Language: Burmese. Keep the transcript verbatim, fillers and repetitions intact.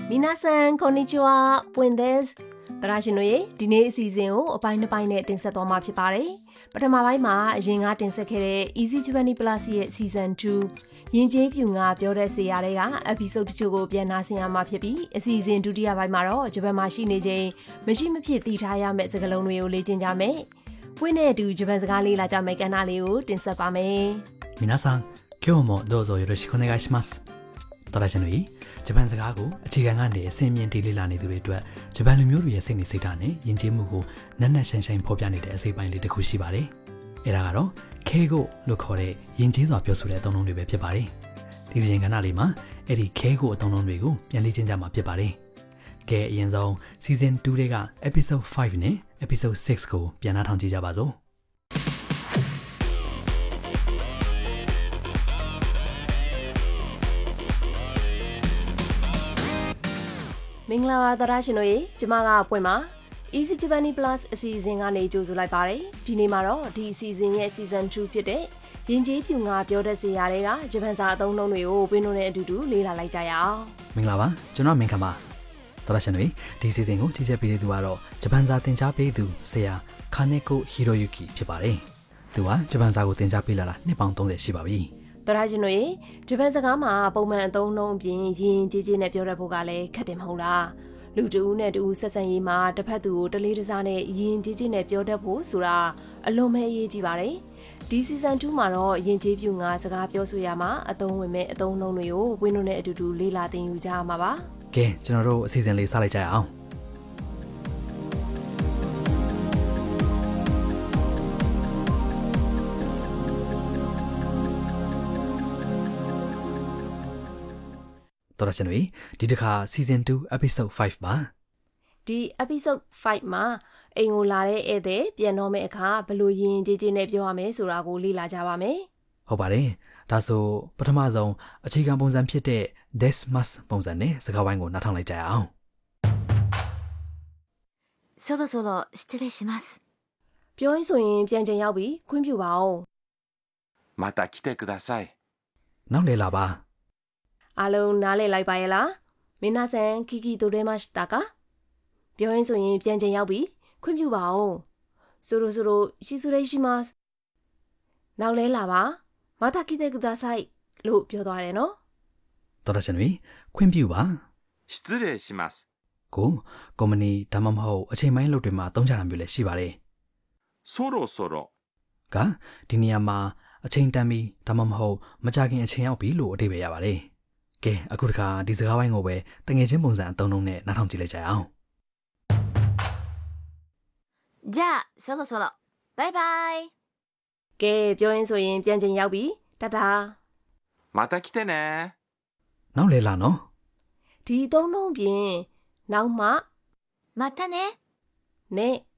皆さんこんにちはပွင့်ですတရာရှင်တို့ရေဒီနေ့အစီအစဉ်ကိုအပိုင်းနှစ်ပိုင်းနဲ့တင်ဆက်သွားမှာဖြစ်ပါတယ်ပထမပိုင်းမှာအရင်ကတင်ဆက်ခဲ့တဲ့ Easy Japanese Plus ရဲ့ Season two ယဉ်ကျေးပြူငါပြောတဲ့ဆေးရတဲ့က episode တချို့ကိုပြန်နှာဆင်ရမှာဖြစ်ပြီးအစီအစဉ်ဒုတိယပိုင်းမှာတော့ဂျပန်မှာရှိနေချိန်မရှိမဖြစ်တည်ထားရမယ့်စကားလုံးတွေကိုလေ့ကျင့်ကြမယ်ပွင့်နဲ့အတူဂျပန်စကားလေးလာကြမယ့်ကဏ္ဍလေးကိုတင်ဆက်ပါမယ်皆さん今日もどうぞよろしくお願いしますတော်ရရှင်တို့ဂျပန်စကားကိုအခြေခံကနေအစင်မြင့်တီးလေးလာနေသူတွေအတွက်ဂျပန်လူမျိုးတွေရဲ့စိတ်နေစိတ်ဓာတ်နဲ့ယဉ်ကျေးမှုကိုနက်နက်ရှိုင်းရှိုင်းဖော်ပြနေတဲ့အစိပ်ပိုင်းလေးတစ်ခုရှိပါတယ်။အဲဒါကတော့ခဲကိုလို့ခေါ်တဲ့ယဉ်ကျေးစွာပြောဆိုတဲ့အသုံးအနှုန်းတွေပဲဖြစ်ပါတယ်။ဒီဒီရင်ကဏ္ဍလေးမှာအဲ့ဒီခဲကိုအသုံးအနှုန်းတွေကိုပြန်လေ့ကျင့်ကြမှာဖြစ်ပါတယ်။ကဲအရင်ဆုံး Season two တွေက Episode five နဲ့ Episode six ကိုပြန်နှားထောင်ကြည့်ကြပါစို့။မင်္ဂလာပါသရရှင်တို့ရေကျမကပွင့်ပါ Easy Japanese Plus အစီအစဉ်ကနေကြိုဆိုလိုက်ပါတယ်ဒီနေ့မှာတော့ဒီအစီအစဉ်ရဲ့ Season two ဖြစ်တဲ့ယဉ်ကျေးပြူငါပြောတဲ့ဆေးရတဲ့ကဂျပန်စာအသုံးအနှုန်းတွေကိုဝင်းတို့နဲ့အတူတူလေ့လာလိုက်ကြရအောင်မင်္ဂလာပါကျွန်တော်မင်္ဂလာပါသရရှင်တို့ဒီအစီအစဉ်ကိုကြီးကြပ်ပေးတဲ့သူကတော့ဂျပန်စာသင်ကြားပေးသူဆရာခါနေကိုဟီရိုယူကီဖြစ်ပါတယ်သူကဂျပန်စာကိုသင်ကြားပေးလာတာနှစ်ပေါင်းthirtyရှိပါပြီတရာရှင်တို့ရေဂျပန်စကားမှာပုံမှန်အသုံးအနှုန်းအပြင်ယဉ်ကျေးကျေးနဲ့ပြောရဖို့ကလည်းခက်တယ်မဟုတ်လားလူတူဦးနဲ့တူဆက်ဆံရေးမှာတစ်ဖက်သူကိုတလေးတစားနဲ့ယဉ်ကျေးကျေးနဲ့ပြောတတ်ဖို့ဆိုတာအလွန်ပဲအရေးကြီးပါတယ်ဒီ Season two မှာတော့ယဉ်ကျေးပြူငါစကားပြောဆိုရမှာအသုံးဝင်မဲ့အသုံးအနှုန်းတွေကိုဝင်းတို့နဲ့အတူတူလေ့လာသင်ယူကြရမှာပါကဲကျွန်တော်တို့အစီအစဉ်လေးစလိုက်ကြရအောင်တော်ရရှင်တို့ဒီတစ်ခါ Season two Episode five ပါဒီ Episode fiveမှာအိမ်ကိုလာတဲ့ဧည့်သည်ပြန်တော့မယ့်အခါဘလို့ယဉ်ကျေးကျေးနဲ့ပြောရမယ်ဆိုတာကိုလေ့လာကြပါမယ်ဟုတ်ပါတယ်ဒါဆိုပထမဆုံးအခြေခံပုံစံဖြစ်တဲ့ this must ပုံစံနဲ့စကားဝိုင်းကိုနားထောင်လိုက်ကြရအောင်そろそろ失礼しますပြောရင်ဆိုရင်ပြန်ချိန်ရောက်ပြီခွင့်ပြုပါဦးまた来てくださいနောက်လေလာပါအားလုံးနားလည်လိုက်ပါရဲ့လားမင်းနာဆန်ခီခီတိုရဲမရှတာကပြောရင်ဆိုရင်ပြန်ချိန်ရောက်ပြီခွင့်ပြုပါဦးဆိုလိုဆိုလိုရှိစုရိရှိမတ်နောက်လဲလာပါမတာခိတဲ့ကူဒါဆိုင်လို့ပြောသွားတယ်နော်တော်ရရှင်တွေခွင့်ပြုပါ失礼しますကိုကုမ္ပဏီဒါမှမဟုတ်အချိန်ပိုင်းလုပ်တွေမှာသုံးကြတာမျိုးလည်းရှိပါတယ်そろそろကဒီနေရာမှာအချိန်တန်ပြီးဒါမှမဟုတ်မကြခင်အချိန်ရောက်ပြီလို့အဓိပ္ပာယ်ရပါတယ်ကဲအခုတခါဒီစကားဝိုင်းကိုပဲတငယ်ချင်းပုံစံအသုံးလုံးနဲ့နားထောင်ကြည့်လိုက်ကြအောင်じゃあそろそろバイバイကဲပြောရင်ဆိုရင်ပြန်ချိန်ရောက်ပြီတတာまた来てねနောက်လေလာနော်ဒီသုံးလုံးပြင်နောက်မှまたねနဲ့